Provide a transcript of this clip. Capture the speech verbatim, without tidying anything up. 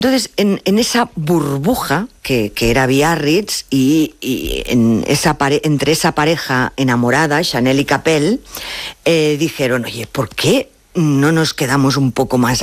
Entonces, en, en esa burbuja que, que era Biarritz y, y en esa pare, entre esa pareja enamorada, Chanel y Capel, eh, dijeron, oye, ¿por qué no nos quedamos un poco más